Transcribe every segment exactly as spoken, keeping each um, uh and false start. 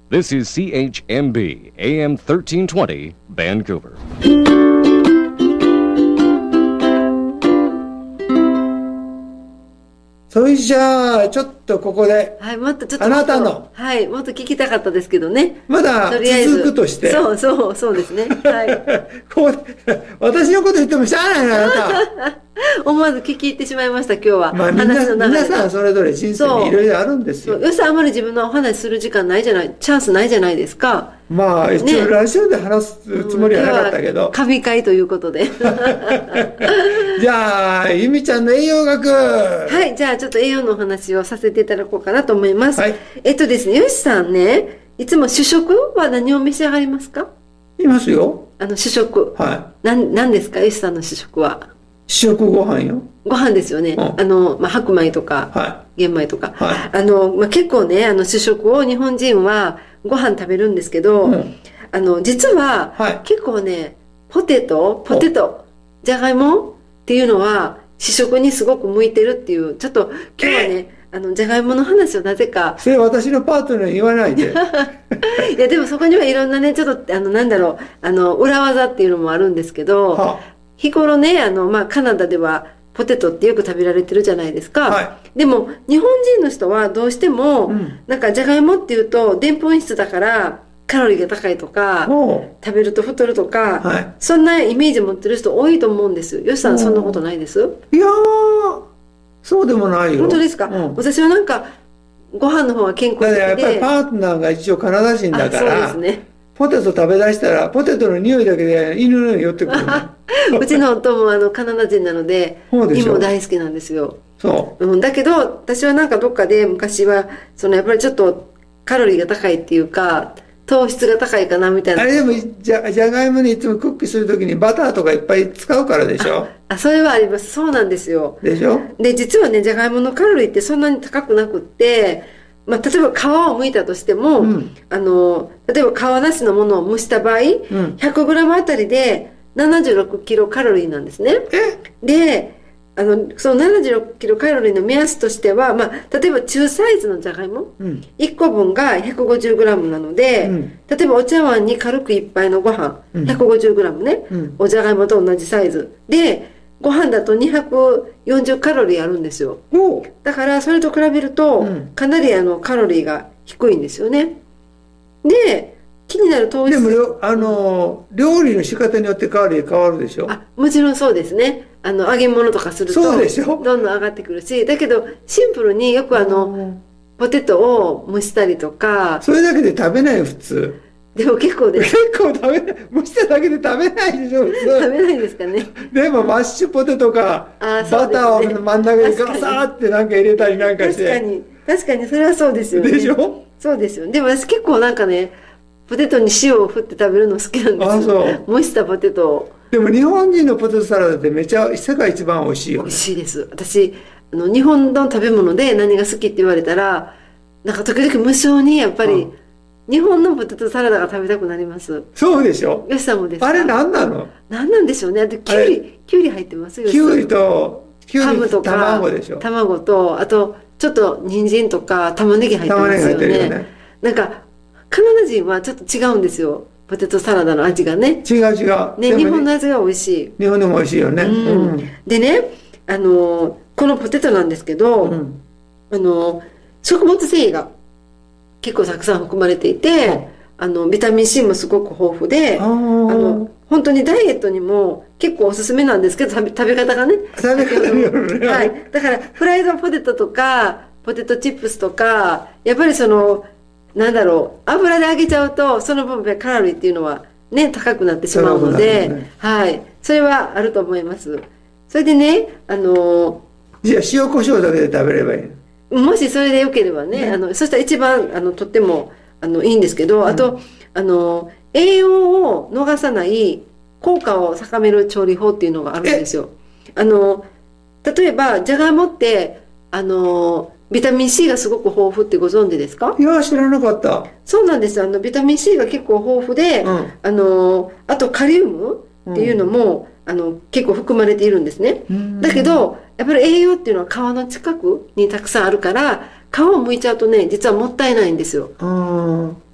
This is C H M B, A M thirteen twenty, Vancouver. それじゃあちょっとここで、 はい、もっとちょっとあなたのはい、もっと聞きたかったですけどね。 まだとりあえず続くとして、 そうそうそうですね。はい。 こう私のこと言ってもしゃあないな、あなた。 思わず聞き入ってしまいました今日は。 まあみんな話の流れが皆さんそれぞれ人生にいろいろあるんですよ。 よし、あんまり自分のお話する時間ないじゃない、チャンスないじゃないですか。 まあ一ね応ラジオで話すつもりはなかったけど、 神会ということで。 じゃあ由美ちゃんの栄養学、 はい、じゃあちょっと栄養のお話をさせていただこうかなと思います。 はい、 えっとですね、よしさんね、いつも主食は何を召し上がりますか？ いますよ。 あの主食。 はい。 なん、なんですか、よしさんの主食は。 主食ご飯よ。 ご飯ですよね。 うん、 あの、まあ、白米とか、 は玄米とか。 はい、 あの、まあ、結構ね、あの主食を日本人はご飯食べるんですけど、うん、あの、実は、はい、結構ね、ポテト、ポテト、じゃがいもっていうのは主食にすごく向いてるっていう、ちょっと今日はね、あの、じゃがいもの話をなぜか。 それ私のパートナーに言わないで。 いや、でもそこにはいろんなね、ちょっと、あの、なんだろう、あの、裏技っていうのもあるんですけど、はあ、日頃ね、あの、まあ、カナダではポテトってよく食べられてるじゃないですか。はい、でも、日本人の人はどうしても、うん、なんかじゃがいもっていうと、でんぷん質だから、カロリーが高いとか、食べると太るとか、はい、そんなイメージ持ってる人多いと思うんです。よしさん、そんなことないです？ いやー、そうでもないよ。 本当ですか？うん、私はなんか、ご飯の方が健康的で。 だからやっぱりパートナーが一応カナダ人だから、 そうですね。 ポテト食べ出したら、ポテトの匂いだけで犬のように寄ってくるうちの夫もあのカナダ人なので、犬も大好きなんですよ。 そう。 うん、だけど、私はなんかどっかで昔は、そのやっぱりちょっとカロリーが高いっていうか、糖質が高いかなみたいな。 あれでもじゃ、じゃがいもにいつもクッキーするときにバターとかいっぱい使うからでしょ。 あ、あ、それはあります。そうなんですよ。 でしょ。で、 実はね、じゃがいものカロリーってそんなに高くなくって、まあ、例えば皮を剥いたとしても、うん、あの、例えば皮なしのものを蒸した場合、うん、ひゃくグラム あたりでななじゅうろくキロカロリーなんですね。で、あの、そのななじゅうろくキロカロリーの目安としては、まあ、例えば中サイズのじゃがいも、うん、いっこぶんがひゃくごじゅうグラムなので、うん、例えばお茶碗に軽くいっぱいのご飯、ひゃくごじゅうグラムね、うん、おじゃがいもと同じサイズ。で、ご飯だとにひゃくよんじゅうカロリーあるんですよ。だからそれと比べると、かなりあのカロリーが低いんですよね。で、気になる糖質。 でも、あの、料理の仕方によってカロリー変わるでしょ？ あ、もちろんそうですね。あの、揚げ物とかすると、 そうでしょ？ どんどん上がってくるし、だけど、シンプルによくあの、ポテトを蒸したりとか。 それだけで食べないよ、普通。 でも結構です。 結構食べない。蒸しただけで食べないでしょ、普通。 食べないんですかね。 でもマッシュポテトか、バターを真ん中にガサーってなんか入れたりなんかして。 確かに。確かに、それはそうですよね。 でしょ？ そうですよ。でも私結構なんかね、ポテトに塩を振って食べるの好きなんですよ。あ、そう。蒸したポテトを。 でも日本人のポテトサラダってめちゃ世界一番美味しいよね。 美味しいです。私、あの、日本の食べ物で何が好きって言われたら、なんか時々無性にやっぱり、うん日本のポテトサラダが食べたくなります。 そうでしょ？ よしさんもですか？ あれ何なの？ 何なんでしょうね。あとキュウリ、キュウリ入ってますよ。 キュウリと、キュウリと卵でしょ？ 卵と、あと、ちょっと人参とか玉ねぎ入ってますよね。玉ねぎ入ってるよね。なんか、カナダ人はちょっと違うんですよ。ポテトサラダの味がね。 違う違う。 ね、日本の味が美味しい。 日本でも美味しいよね。うんうん、でね、あの、このポテトなんですけど、うん、あの、食物繊維が結構たくさん含まれていて、あのビタミン C もすごく豊富で、あの本当にダイエットにも結構おすすめなんですけど、食べ、食べ方がね。 食べ方によるね。 はい。だからフライドポテトとかポテトチップスとか、やっぱりそのなんだろう、油で揚げちゃうとその分カロリーっていうのはね高くなってしまうので、ね、はい。それはあると思います。それでね、あのじゃあ塩コショウだけで食べればいい。 もしそれでよければね、ね、あのそしたら一番あのとってもあのいいんですけど、あと、うん、あの栄養を逃さない効果を高める調理法っていうのがあるんですよ。あの例えばじゃがいもってあのビタミン C がすごく豊富ってご存知ですか？ いや知らなかった。 そうなんです。あのビタミン C が結構豊富で、うん、あのあとカリウムっていうのも、うん、あの結構含まれているんですね。だけどやっぱり栄養っていうのは皮の近くにたくさんあるから、皮を剥いちゃうとね実はもったいないんですよ。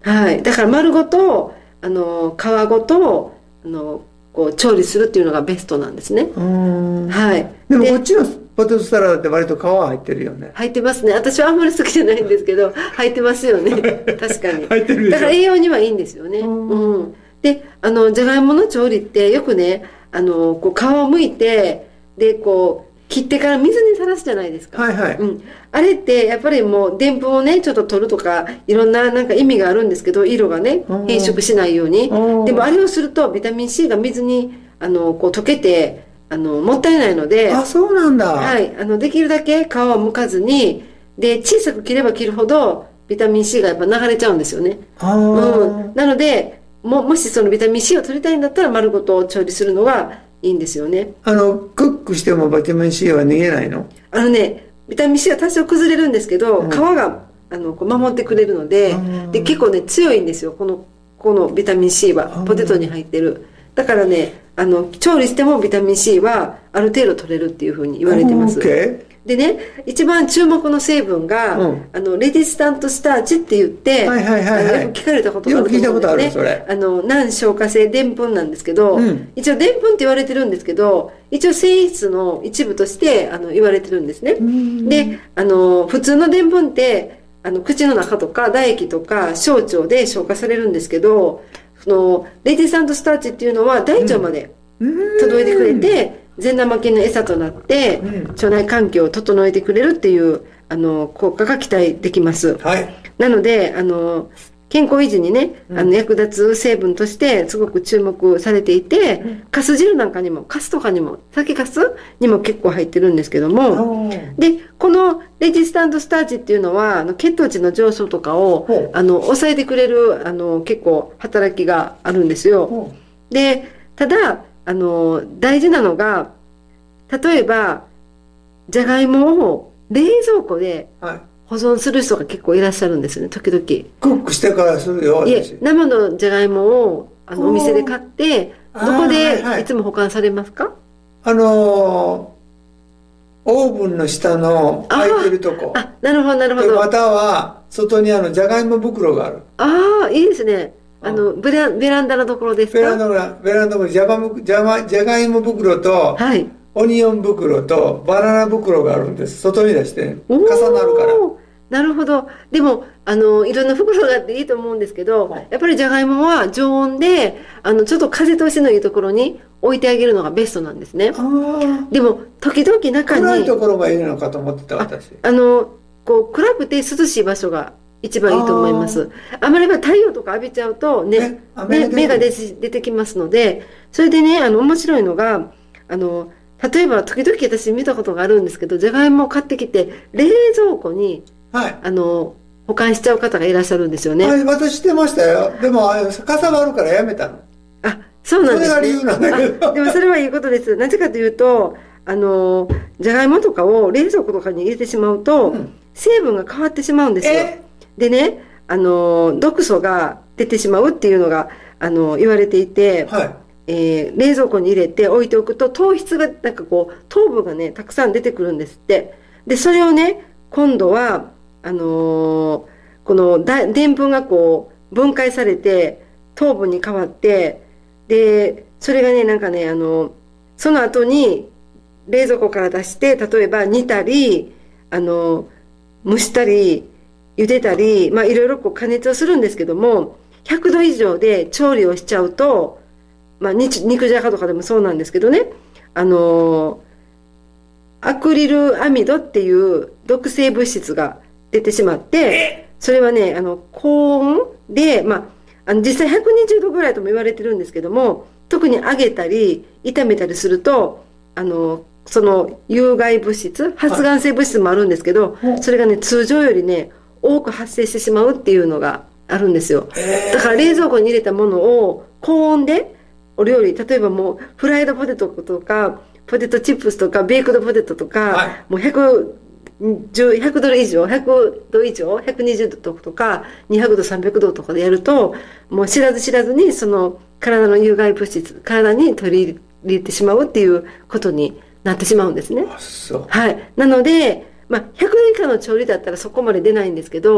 はい、だから丸ごとあの皮ごとあのこう調理するっていうのがベストなんですね。はい、 でもこっちのポテトサラダって割と皮入ってるよね。 入ってますね。私はあんまり好きじゃないんですけど入ってますよね。確かに入ってるでしょ。 だから栄養にはいいんですよね。うん、であのじゃがいもの調理ってよくねあのこう皮を剥いてでこう切ってから水にさらすじゃないですか。 はいはい、 うん、あれってやっぱりもうでんぷんをねちょっと取るとかいろんななんか意味があるんですけど色がね変色しないように。でもあれをするとビタミン C が水にあのこう溶けてあのもったいないので、 あ、そうなんだ。 はい、あのできるだけ皮を剥かずにで小さく切れば切るほどビタミン C がやっぱ流れちゃうんですよね。 あ、 うん、なのでももしそのビタミン C を取りたいんだったら丸ごと調理するのがいいんですよね。 あのクックしてもビタミン C は逃げないの？ あのねビタミン C は多少崩れるんですけど、うん、皮があのこう守ってくれるので、うん、で結構ね強いんですよこのこのビタミン C はポテトに入ってる。だからねあの調理してもビタミン C はある程度取れるっていうふうに言われてます。 Okay. でね一番注目の成分が、うん、あのレディスタントスターチって言って、 はいはいはいはい、 よく聞かれたことがあると思うんですね。あの難消化性でんぷんなんですけど、うん、一応でんぷんって言われてるんですけど一応繊維質の一部としてあの言われてるんですね。であの普通のでんぷんってあの口の中とか唾液とか小腸で消化されるんですけどそのレディスタントスターチっていうのは大腸まで届いてくれて、うん、善玉菌の餌となって、うん、腸内環境を整えてくれるっていうあの効果が期待できます、 はい、 なのであの健康維持にね、うん、あの役立つ成分としてすごく注目されていて、うん、カス汁なんかにもカスとかにも酒カスにも結構入ってるんですけども、でこのレジスタントスターチっていうのはあの血糖値の上昇とかをあの抑えてくれるあの結構働きがあるんですよ。でただあの大事なのが例えばじゃがいもを冷蔵庫で、はい、保存する人が結構いらっしゃるんですよね時々。 クックしてからするよ。 いえ生のじゃがいもをあのお店で買ってどこでいつも保管されますか？ あ、はいはい、あのー、オーブンの下の空いてるとこ。 あ、なるほどなるほど。 または外にあのじゃがいも袋がある。 ああいいですね。あのベラ、ベランダのところですか？ ベランダのベランダのじゃがいも袋と、はい、オニオン袋とバナナ袋があるんです。外に出して重なるから。 なるほど。でもあのいろんな袋があっていいと思うんですけど、はい、やっぱりじゃがいもは常温であのちょっと風通しのいいところに置いてあげるのがベストなんですね。でも時々中に暗いところがいいのかと思ってた私。 あ, あのこう暗くて涼しい場所が一番いいと思います。あまり太陽とか浴びちゃうとね、ね芽が出出てきますので、それでねあの面白いのがあの例えば時々私見たことがあるんですけどじゃがいもを買ってきて冷蔵庫に、はい、あの保管しちゃう方がいらっしゃるんですよね。 はい、私してましたよ。でもかさばるからやめたの。 あ、そうなんですね。 それが理由なんだけど。 でもそれはいいことです。なぜかというとあのじゃがいもとかを冷蔵庫とかに入れてしまうと、うん、成分が変わってしまうんですよ。でねあの毒素が出てしまうっていうのがあの言われていて、はい、えー、冷蔵庫に入れて置いておくと糖質がなんかこう糖分がねたくさん出てくるんですって。でそれをね今度はあのー、このでんぷんがこう分解されて糖分に変わってでそれがねなんかねあのその後に冷蔵庫から出して例えば煮たりあの蒸したり茹でたり、まあ、いろいろこう加熱をするんですけどもひゃくど以上で調理をしちゃうと、まあ、肉じゃがとかでもそうなんですけどねあのアクリルアミドっていう毒性物質が出てしまってそれはねあの高温で、まあ、あの実際ひゃくにじゅうどぐらいとも言われてるんですけども特に揚げたり炒めたりするとあのその有害物質発がん性物質もあるんですけど、はい、それがね通常よりね多く発生してしまうっていうのがあるんですよ。だから冷蔵庫に入れたものを高温でお料理例えばもうフライドポテトとかポテトチップスとかベイクドポテトとか、はい、もうひゃくひゃくど以上ひゃくど以上ひゃくにじゅうどとかにひゃくどさんびゃくどとかでやるともう知らず知らずにその体の有害物質体に取り入れてしまうっていうことになってしまうんですね。 あ、そう。 はい、なので、まあ、ひゃくど以下の調理だったらそこまで出ないんですけど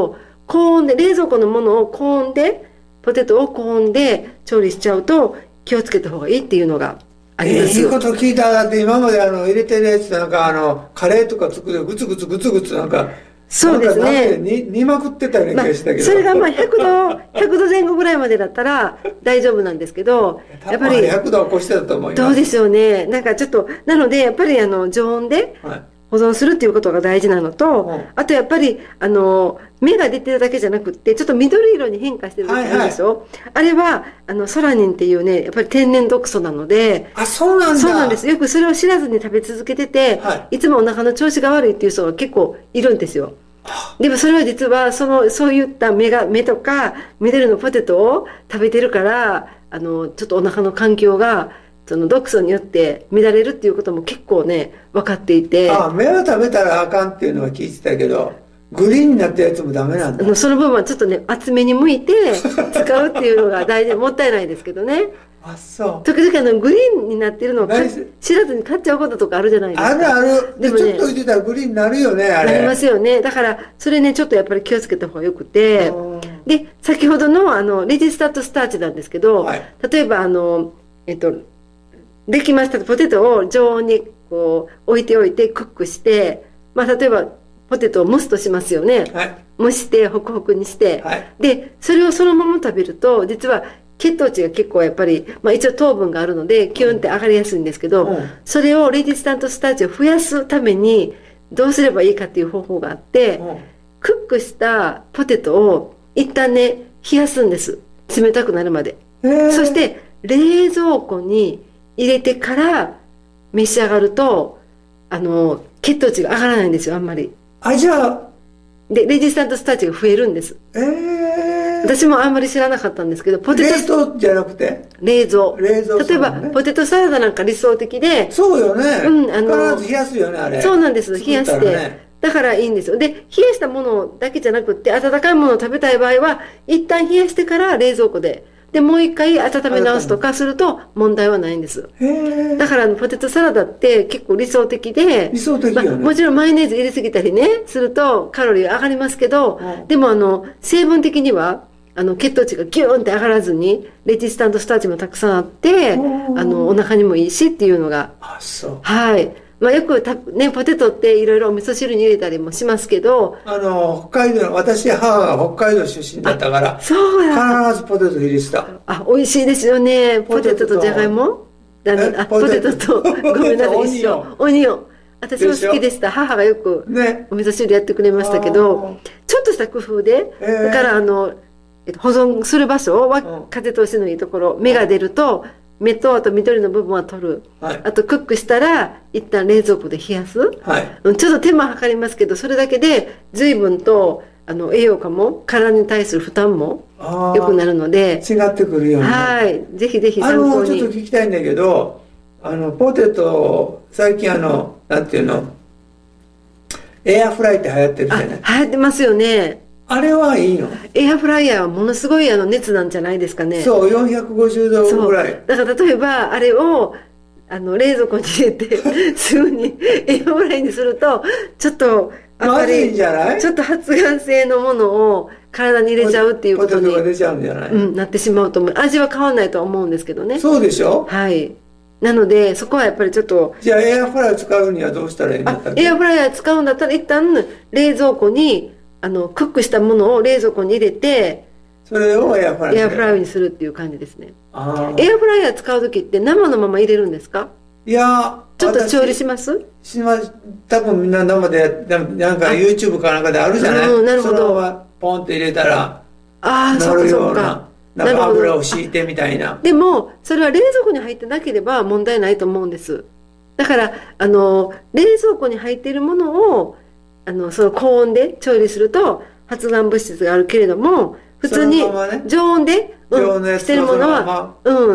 高温で、冷蔵庫のものを高温で、ポテトを高温で調理しちゃうと気をつけた方がいいっていうのがあります。 えー、いいこと聞いた。だって今まであの入れてるやつなんかあのカレーとか作るグツグツグツグツなんかそうですね。 煮煮まくってたような気がしたけど、 まあ、それがまあひゃくどひゃくどぜん後ぐらいまでだったら大丈夫なんですけど、 やっぱりひゃくどを超してたと思います。 どうですよね。なんかちょっとなのでやっぱりあの常温で保存するっていうことが大事なのと、はい、あとやっぱりあの芽が出てるだけじゃなくってちょっと緑色に変化してる時あるでしょ、はいはい、あれはあのソラニンっていうねやっぱり天然毒素なので、 あ、そうなんだ。 そうなんです。よくそれを知らずに食べ続けてて、はい、いつもお腹の調子が悪いっていう人が結構いるんですよ。でもそれは実はそのそういった芽が芽とか緑のポテトを食べてるからあのちょっとお腹の環境がその毒素によって乱れるっていうことも結構ね分かっていて、 ああ、芽を食べたらあかんっていうのは聞いてたけどグリーンになったやつもダメなんだ。 その部分はちょっとね厚めに剥いて使うっていうのが大事でもったいないですけどね。 あ、そう。 時々あのグリーンになってるのを知らずに買っちゃうこととかあるじゃないですか。 あるある。でもね、ちょっと入れたらグリーンになるよね、あれ。 なりますよね。だからそれねちょっとやっぱり気をつけた方がよくて、で先ほどのあのレジスタントスターチなんですけど、はい、例えばあのえっとできましたポテトを常温にこう置いておいてクックして、まあ例えばポテトを蒸すとしますよね。はい、蒸してホクホクにして、はい、でそれをそのまま食べると実は血糖値が結構やっぱり、まあ、一応糖分があるのでキュンって上がりやすいんですけど、うん、それをレジスタントスターチを増やすためにどうすればいいかっていう方法があって、うん、クックしたポテトを一旦ね冷やすんです。冷たくなるまで。そして冷蔵庫に入れてから召し上がるとあの血糖値が上がらないんですよ、あんまり。 あ、じゃあでレジスタントスターチが増えるんです。 えー、 私もあんまり知らなかったんですけど、 ポテト冷凍じゃなくて冷蔵、 冷蔵、 例えば、ね、ポテトサラダなんか理想的で、 そうよね、 うん、あの必ず冷やすよね、あれ。 そうなんです、冷やして、ね、だからいいんですよ。で冷やしたものだけじゃなくって温かいものを食べたい場合は一旦冷やしてから冷蔵庫ででもう一回温め直すとかすると問題はないんです。へだからポテトサラダって結構理想的で、 理想的よね、 まあ、もちろんマヨネーズ入れすぎたりねするとカロリー上がりますけど、うん、でもあの成分的にはあの血糖値がギューンって上がらずにレジスタントスターチもたくさんあってあのお腹にもいいしっていうのが、 あ、そう、 はい、まあ、よくた、ね、ポテトっていろいろお味噌汁に入れたりもしますけど、 あの北海道の私母が北海道出身だったからそうだ必ずポテト入れてた。 あ、美味しいですよね。ポテトとじゃがいもあポテトとごめんなさい一緒オニオン私も好きでした。母がよくお味噌汁やってくれましたけど、ね、ちょっとした工夫で、えー、だからあの保存する場所は風通しのいいところ、芽が出ると芽とあと緑の部分は取る、はい、あとクックしたら一旦冷蔵庫で冷やす、はい、ちょっと手間かかりますけどそれだけで随分とあの栄養価も体に対する負担も良くなるので違ってくるよね。 はい、ぜひぜひ参考に。 あのちょっと聞きたいんだけど、あのポテト最近あのなんていうのエアフライって流行ってるじゃない。 流行ってますよね。 あれはいいの？ エアフライヤーはものすごいあの熱なんじゃないですかね。 そう、よんひゃくごじゅうどぐらい。 だから例えばあれをあの冷蔵庫に入れてすぐにエアフライにするとちょっとあんまりちょっと発がん性のものを体に入れちゃうっていうことにポテトが出ちゃうんじゃない、 うん、なってしまうと思う。味は変わらないとは思うんですけどね。 そうでしょ。 はい。なのでそこはやっぱりちょっと。 じゃあエアフライを使うにはどうしたらいいんだったっけ？ エアフライヤー使うんだったら一旦冷蔵庫にあのクックしたものを冷蔵庫に入れてそれをエアフライエアフライにするっていう感じですね。あエアフライヤー使う時って生のまま入れるんですか？ いやちょっと調理しますします多分みんな生でなんか YouTube かなんかであるじゃない、 うん、なるほど。 そのままポンって入れたらあなるようななんか油を敷いてみたいな。 でもそれは冷蔵庫に入ってなければ問題ないと思うんです。だからあの冷蔵庫に入っているものをあのその高温で調理すると発がん物質があるけれども普通に常温で、うん、してるものは、うん、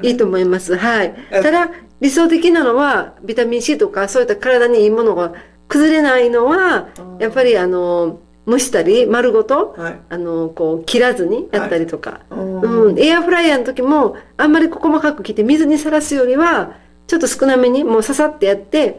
いいと思います。はい。ただ理想的なのはビタミン C とかそういった体にいいものが崩れないのはやっぱりあの蒸したり丸ごと、はい、あのこう切らずにやったりとか、はい、うん、エアフライヤーの時もあんまり細かく切って水にさらすよりはちょっと少なめにもうささってやって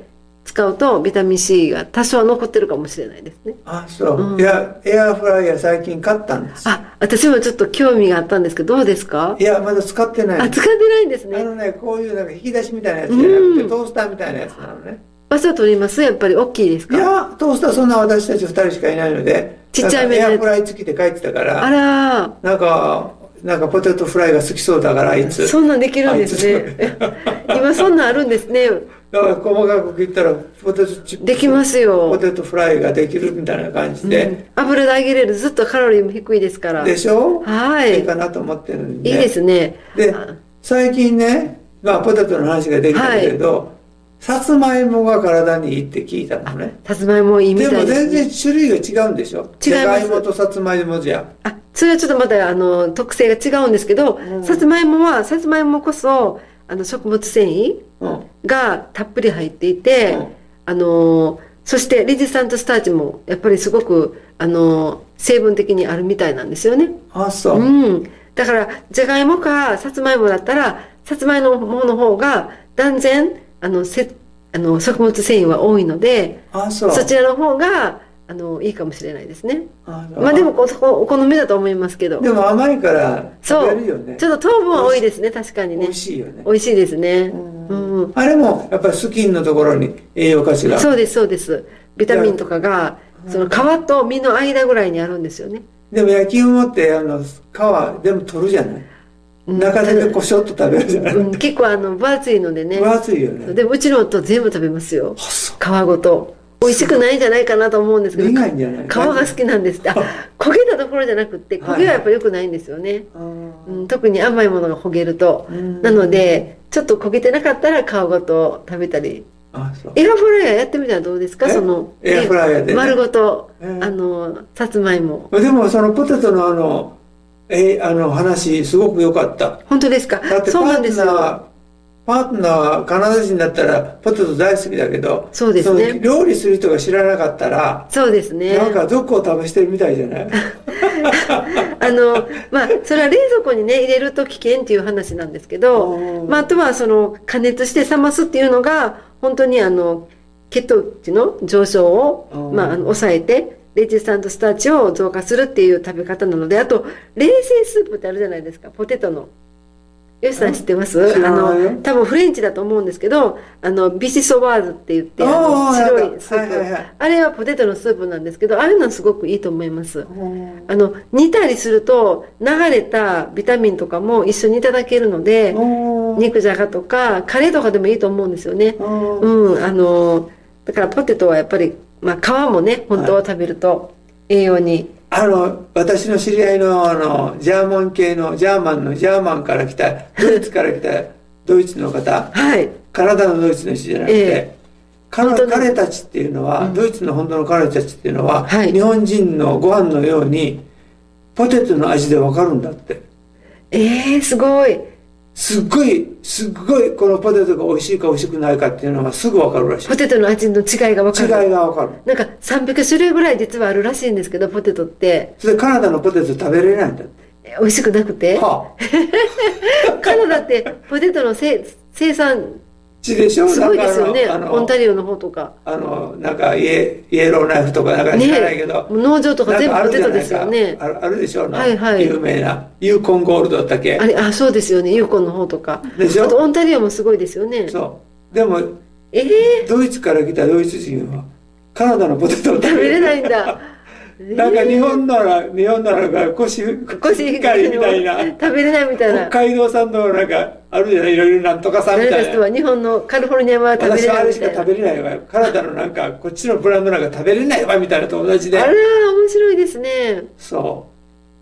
使うとビタミン C が多少残ってるかもしれないですね。 あ、そう、 うん、 いやエアフライヤー最近買ったんです。 あ、私もちょっと興味があったんですけど、どうですか？ いやまだ使ってない。 あ、使ってないんですね。 あのね、こういうなんか引き出しみたいなやつじゃなくて、うん、トースターみたいなやつなのね。 場所取ります？やっぱり大きいですか？ いやトースターそんな私たちふたりしかいないので、 ちっちゃいめのエアフライ付きで帰ってたから、 あらなんかなんかポテトフライが好きそうだから、あいつそんなんできるんですね。今そんなんあるんですね。 だから細かく切ったらポテトチップできますよ。 ポテトフライができるみたいな感じで、うん、 油で揚げれる、ずっとカロリーも低いですから。 でしょ。 はい、 いいかなと思ってるんで、 いいですね。 で最近ね、まあ、ポテトの話ができたけれど、はい、さつまいもが体にいいって聞いたのね。 さつまいもいいみたいですね。 でも全然種類が違うんでしょ。 違います。 じゃがいもとさつまいもじゃ、 あ、それはちょっとまたあの特性が違うんですけど、うん、さつまいもはさつまいもこそあの食物繊維がたっぷり入っていて、うん、あのそしてレジスタントスターチもやっぱりすごくあの成分的にあるみたいなんですよね。 あ、そう、 うん、だからじゃがいもかさつまいもだったらさつまいもの方が断然あのせあの食物繊維は多いので、 あ、そう、 そちらの方があのいいかもしれないですね。あ、まあでも お, お好みだと思いますけど。 でも甘いから食べるよね。 ちょっと糖分は多いですね。確かにね。 美味しいよね。 美味しいですね。 うんうん、あれもやっぱりスキンのところに栄養価値が。 そうですそうです。ビタミンとかがその皮と実の間ぐらいにあるんですよね。 でも焼き芋ってあの皮でも取るじゃない。中だけこしょっと食べるじゃない、 うん、結構あの分厚いのでね。 分厚いよね。 でもうちの夫全部食べますよ。皮ごと。美味しくないんじゃないかなと思うんですけど、皮が好きなんですって。あ、焦げたところじゃなくって焦げはやっぱり良くないんですよね、はいはい、うん、特に甘いものが焦げると。なのでちょっと焦げてなかったら皮ごと食べたり。あ、そう、エアフライヤーやってみたらどうですか？そのエアフライヤーで、ね、 丸ごとあのさつまいも。 でもそのポテトのあのえあの話すごく良かった。 本当ですか？ だってパートナーパートナーはカナダ人だったらポテト大好きだけど、 そうですね、 料理する人が知らなかったら、そうですね、なんかどこを試してるみたいじゃないあのまあそれは冷蔵庫にね入れると危険っていう話なんですけど、まあ、あとはその加熱して冷ますっていうのが本当にあの血糖値の上昇を、まあ、あの抑えてレジスタントスターチを増加するっていう食べ方なので、あと冷製スープってあるじゃないですか、ポテトの。よしさん知ってます？あの多分フレンチだと思うんですけど、あのビシソワーズって言ってあの白いスープ、はいはいはい、あれはポテトのスープなんですけど、ああいうのはすごくいいと思います。あの煮たりすると流れたビタミンとかも一緒にいただけるので、肉じゃがとかカレーとかでもいいと思うんですよね。うん、あのだからポテトはやっぱり、まあ、皮もね本当は食べると栄養に。 あの私の知り合いのあのジャーマン系のジャーマンのジャーマンから来たドイツから来たドイツの方、はい、カナダのドイツの人じゃなくて、えー、彼たちっていうのは、うん、ドイツの本当の彼たちっていうのは、はい、日本人のご飯のようにポテトの味で分かるんだって。 えー、すごい。 すっごいすっごいこのポテトが美味しいか美味しくないかっていうのがすぐ分かるらしい。 ポテトの味の違いが分かる。 違いが分かる。 なんかさんびゃくしゅるいぐらい実はあるらしいんですけど、ポテトって。 それカナダのポテト食べれないんだって。 美味しくなくて、はあ、カナダってポテトの生産地でしょ。 すごいですよね。オンタリオの方とかあのなんかイ エ, イエローナイフとかなんか知らないけど、 ね、農場とか全部ポテトですよね。 あ る, あるでしょ、はいはい、有名なユーコンゴールドだったっけ。 あれ、あ、そうですよね、ユーコンの方とかでしょ。あとオンタリオもすごいですよね。 そうでも、 えー、 ドイツから来たドイツ人はカナダのポテトを食べれないんだなんか日本なら日本ならが腰腰光みたいな食べれないみたいな。 北海道産のなんかあるじゃない、いろいろなんとかさんみたいな。 人は日本のカリフォルニアは食べれないみたいな。 私はあれしか食べれないわ。カナダのなんかこっちのブランドなんか食べれないわみたいな友達で。 あら面白いですね。 そう。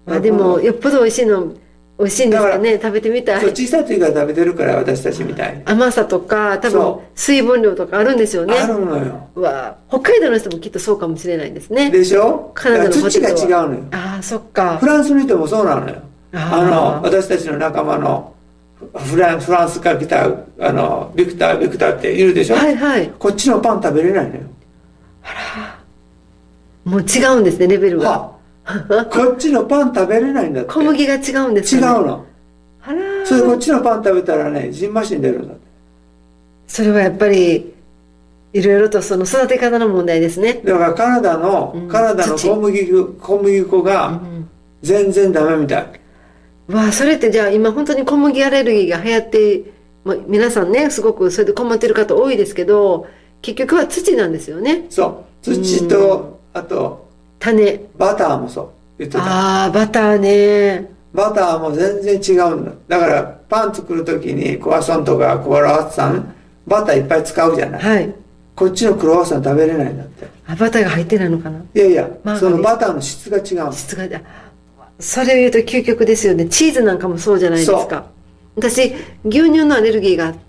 まあでもよっぽど美味しいの美味しいんですかね。食べてみたい。 そう、小さい時から食べてるから私たちみたいに。 甘さとか多分水分量とかあるんですよね。 あるのよ。 わ、北海道の人もきっとそうかもしれないですね。 でしょ。 カナダのポテトは土が違うのよ。 ああ、そっか。 フランスの人もそうなのよ。あの私たちの仲間のフランフランスから来たあのビクタービクターっているでしょ。はいはい。こっちのパン食べれないのよ。 あら。もう違うんですね、レベルが。はあこっちのパン食べれないんだって。 小麦が違うんですかね。違うの。あら。それこっちのパン食べたらね、ジンマシン出るんだって。 それはやっぱりいろいろとその育て方の問題ですね。 だからカナダの、うん、カナダの小麦粉、小麦粉が全然ダメみたい。 うん、わあ、それってじゃあ今本当に小麦アレルギーが流行って、まあ、皆さんねすごくそれで困ってる方多いですけど、結局は土なんですよね。 そう、土と、うん、あと種、 バターもそう言ってた。 ああ、バターね。 バターも全然違うんだ。だからパン作る時にクワソンとかクワラワッサンバターいっぱい使うじゃない。 はい。 こっちのクロワッサン食べれないんだって。 あ、バターが入ってないのかな。 いやいや、まあ、そのバターの質が違う。 質が、それを言うと究極ですよね。チーズなんかもそうじゃないですか。私牛乳のアレルギーがあって、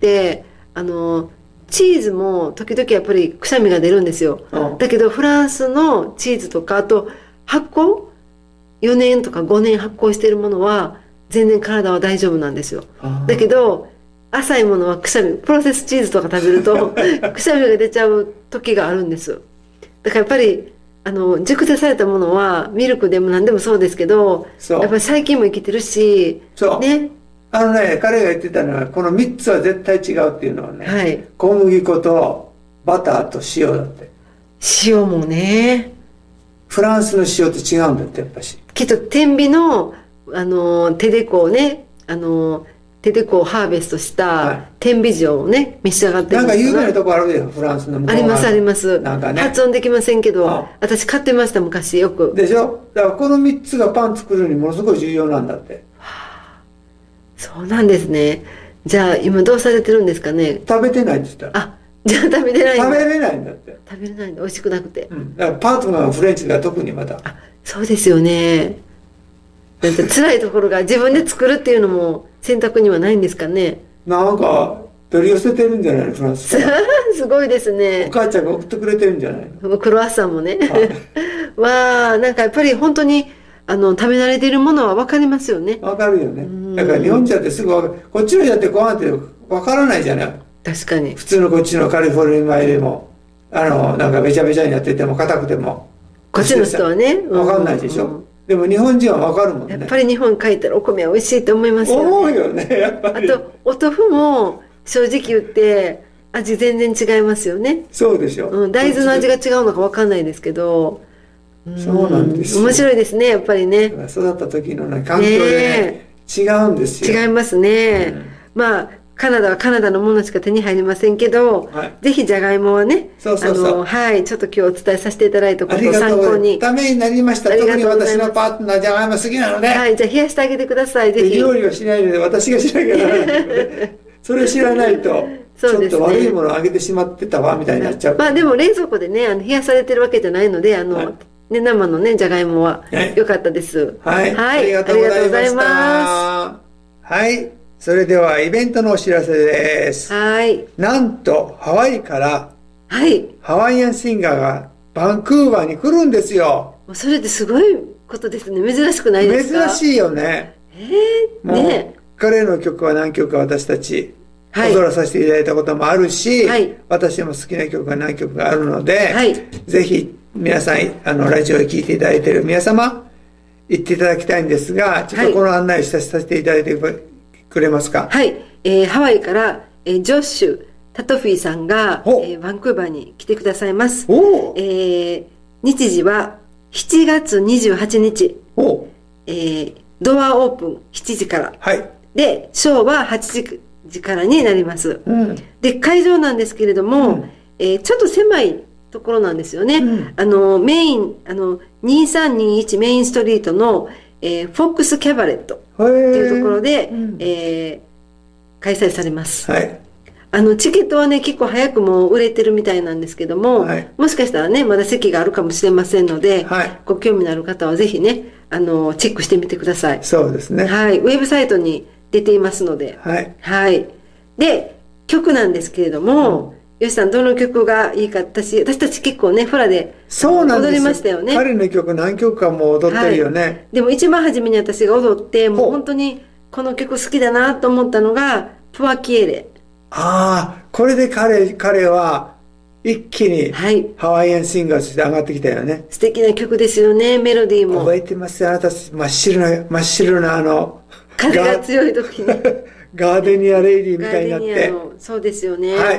あのチーズも時々やっぱりくしゃみが出るんですよ。うん、だけどフランスのチーズとか、あと発酵よねんとかごねん発酵しているものは全然体は大丈夫なんですよ。だけど浅いものはくしゃみ、プロセスチーズとか食べるとくしゃみが出ちゃう時があるんです。だからやっぱりあの熟成されたものはミルクでも何でもそうですけど、やっぱり細菌も生きてるし、 そうね、 あのね、彼が言ってたのはこのみっつは絶対違うっていうのはね、 はい、 小麦粉とバターと塩だって。 塩もね、 フランスの塩って違うんだってやっぱし。 きっと天日のあの手でこうね、あの手でこうハーベストした天美塩をね召し上がってるなんか有名なとこあるよ、フランスの向こう。 ありますあります。 なんかね、 発音できませんけど、私買ってました昔よく。 でしょ。だからこのみっつがパン作るのにものすごい重要なんだって。 はあ、そうなんですね。じゃあ今どうされてるんですかね。 食べてないって言ったら。 あ、じゃあ食べてないんだ。 食べれないんだって。 食べれないんだ、美味しくなくて。 うん、だからパートナーのフレンチが特にまた。 あ、そうですよね。だって辛いところが自分で作るっていうのも選択にはないんですかね。 なんか取り寄せてるんじゃないの、フランスから。 すごいですね。 お母ちゃんが送ってくれてるんじゃないの。 クロワッサンもね。わあ、なんかやっぱり本当にあの食べ慣れているものは分かりますよね。 分かるよね。だから日本茶ってすぐ分かる。こっちの茶ってご飯って分からないじゃない。 確かに。 普通のこっちのカリフォルニア米でもあのなんかべちゃべちゃになってても硬くてもこっちの人はね分かんないでしょ。うんうん、でも日本人は分かるもんね。 やっぱり日本帰ったらお米は美味しいと思いますよね。 思うよね、やっぱり。 あとお豆腐も正直言って味全然違いますよね。 そうでしょ、 うん、大豆の味が違うのか分かんないですけど、 うん、そうなんですよ。 面白いですね、やっぱりね。 育った時の、ね、環境で、ね、違うんですよ。 違いますね、うん、まあカナダはカナダのものしか手に入りませんけど、はい、ぜひじゃがいもはね、 そうそうそう、 あの、はい、ちょっと今日お伝えさせていただいたことを参考に。 ためになりました。特に私のパートナーじゃがいも好きなので、 はい、じゃあ冷やしてあげてください。ぜひ料理をしないので私がしなきゃならないのでそれ知らないとちょっと悪いものをあげてしまってたわみたいになっちゃう。 まあでも冷蔵庫でね、あの冷やされてるわけじゃないので、あの、はい、ね、生のねじゃがいもは良かったです。 はい、はい、ありがとうございます。はい、それではイベントのお知らせです。 はい。 なんとハワイから、 はい、 ハワイアンシンガーがバンクーバーに来るんですよ。 それってすごいことですね。珍しくないですか？ 珍しいよね。 えー、ね。 彼の曲は何曲か私たち踊らさせていただいたこともあるし、はい、私も好きな曲が何曲かあるので、はい、ぜひ皆さんあのラジオで聴いていただいている皆様行っていただきたいんですが、ちょっとこの案内をさせていただいてくれますか？ はい、えー、ハワイから、えー、ジョッシュ・タトフィーさんが、えー、バンクーバーに来てくださいます。えー、日時はしちがつにじゅうはちにち、えー、ドアオープンしちじから、はい、でショーははちじからになります、うん、で会場なんですけれども、うん、えー、ちょっと狭いところなんですよね、うん、あのメインあのにさんにいちメインストリートの、えー、フォックスキャバレットっていうところで、うん、えー、開催されます、はい、あのチケットはね結構早くもう売れてるみたいなんですけども、はい、もしかしたらねまだ席があるかもしれませんので、はい、ご興味のある方はぜひねあのチェックしてみてください。 そうですね、 はい、ウェブサイトに出ていますので、はい、はい、で曲なんですけれども、うん、よしさんどの曲がいいか、私私たち結構ねフラで踊りましたよね。 彼の曲何曲かも踊ってるよね、はい、 でも一番初めに私が踊ってもう本当にこの曲好きだなと思ったのがプアキエレ。 ああ、これで彼彼は一気にハワイアンシンガーとして上がってきたよね、はい、 素敵な曲ですよね。メロディーも覚えてますよ。あなた真っ白な真っ白なあの風が強い時にガーデニアレイディーみたいになって、 そうですよね、 はい、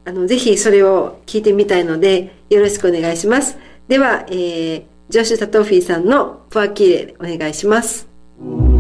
あのぜひそれを聞いてみたいのでよろしくお願いします。では、えー、ジョシュ・タトフィーさんのプアキーレお願いします。